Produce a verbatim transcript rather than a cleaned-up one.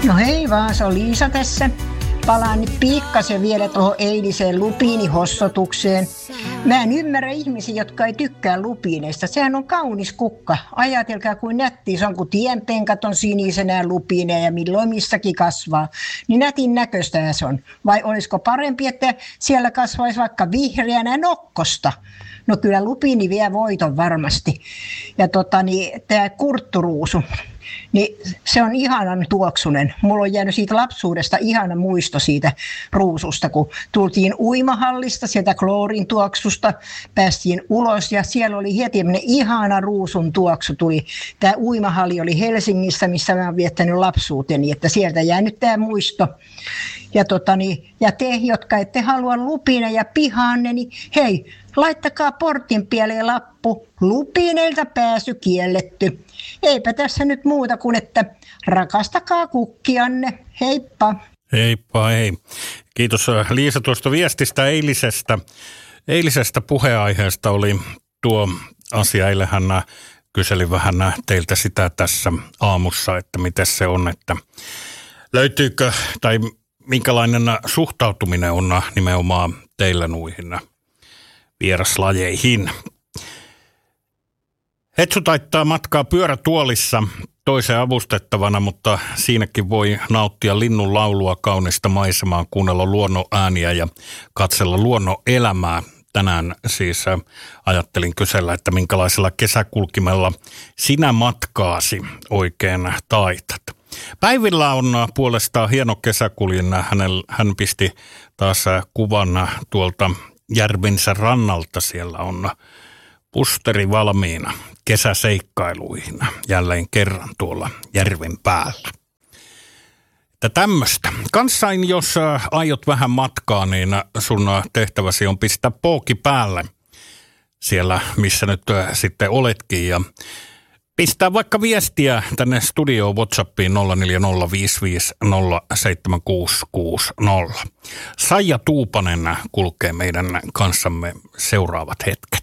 No hei vaan, se on Liisa tässä. Palaan nyt pikkasen vielä tuohon eiliseen lupiinihossotukseen. Mä en ymmärrä ihmisiä, jotka ei tykkää lupiineista. Sehän on kaunis kukka. Ajatelkaa, kuin nätti se on, kun tienpenkat on sinisenä lupiineja ja milloin missäkin kasvaa. Niin nätin näköistä se on. Vai olisiko parempi, että siellä kasvaisi vaikka vihreänä nokkosta? No kyllä lupiini vie voiton varmasti. Ja tota, niin, tämä kurtturuusu. Niin se on ihanan tuoksunen. Mulla on jäänyt siitä lapsuudesta ihana muisto siitä ruususta, kun tultiin uimahallista, sieltä kloorin tuoksusta, päästiin ulos ja siellä oli heti ihana ruusun tuoksu tuli. Tämä uimahalli oli Helsingissä, missä mä oon viettänyt lapsuuteni, että sieltä jää nyt tämä muisto. Ja, totani, ja te, jotka ette halua lupina ja pihaanne, niin hei, laittakaa portin pieleen lappu, lupineilta pääsy kielletty. Eipä tässä nyt muuta kuin, että rakastakaa kukkianne. Heippa. Heippa, hei. Kiitos Liisa tuosta viestistä eilisestä. Eilisestä puheenaiheesta oli tuo asia. Eilen hän kyseli vähän teiltä sitä tässä aamussa, että miten se on, että löytyykö tai minkälainen suhtautuminen on nimenomaan teillä nuihin vieraslajeihin. Hetsu taittaa matkaa pyörätuolissa toisen avustettavana, mutta siinäkin voi nauttia linnun laulua, kaunista maisemaa, kuunnella luonnon ääniä ja katsella luonnon elämää. Tänään siis ajattelin kysellä, että minkälaisella kesäkulkimella sinä matkaasi oikein taitat. Päivillä on puolestaan hieno kesäkuljin. Hän pisti taas kuvan tuolta järvensä rannalta. Siellä on pusteri valmiina kesäseikkailuihin jälleen kerran tuolla järven päällä. Että tämmöistä. Kanssain, jos aiot vähän matkaa, niin sun tehtäväsi on pistää pooki päälle siellä, missä nyt sitten oletkin. Ja pistää vaikka viestiä tänne studioon WhatsAppiin nolla neljä nolla viisi viisi nolla seitsemän kuusi kuusi nolla. Saija Tuupanen kulkee meidän kanssamme seuraavat hetket.